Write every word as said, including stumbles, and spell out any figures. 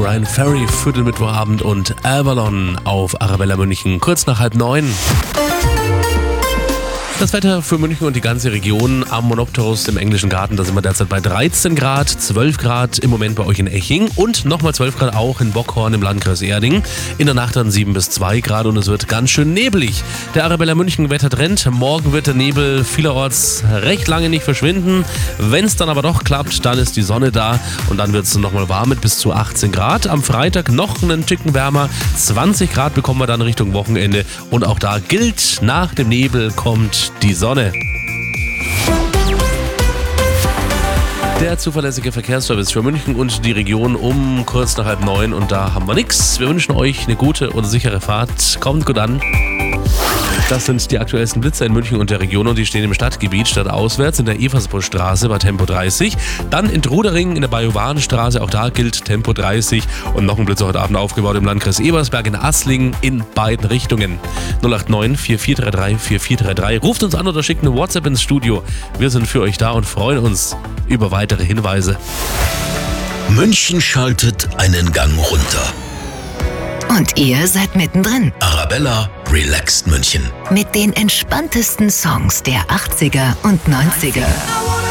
Brian Ferry für den Mittwochabend und Avalon auf Arabella München, kurz nach halb neun. Das Wetter für München und die ganze Region am Monopterus im Englischen Garten, da sind wir derzeit bei dreizehn Grad, zwölf Grad im Moment bei euch in Eching und nochmal zwölf Grad auch in Bockhorn im Landkreis Erding. In der Nacht dann sieben bis zwei Grad und es wird ganz schön nebelig. Der Arabella München Wettertrend, morgen wird der Nebel vielerorts recht lange nicht verschwinden. Wenn es dann aber doch klappt, dann ist die Sonne da und dann wird es nochmal warm mit bis zu achtzehn Grad. Am Freitag noch einen Ticken wärmer, zwanzig Grad bekommen wir dann Richtung Wochenende und auch da gilt, nach dem Nebel kommt die Sonne. Der zuverlässige Verkehrsservice für München und die Region um kurz nach halb neun und da haben wir nichts. Wir wünschen euch eine gute und sichere Fahrt. Kommt gut an. Das sind die aktuellsten Blitzer in München und der Region und die stehen im Stadtgebiet stadtauswärts in der Eversburgstraße bei Tempo dreißig. Dann in Trudering in der Bajowarenstraße, auch da gilt Tempo dreißig und noch ein Blitzer heute Abend aufgebaut im Landkreis Ebersberg in Asslingen in beiden Richtungen. null acht neun vier vier drei drei vier vier drei drei. Ruft uns an oder schickt eine WhatsApp ins Studio. Wir sind für euch da und freuen uns über weitere Hinweise. München schaltet einen Gang runter. Und ihr seid mittendrin. Arabella relaxt München. Mit den entspanntesten Songs der achtziger und neunziger.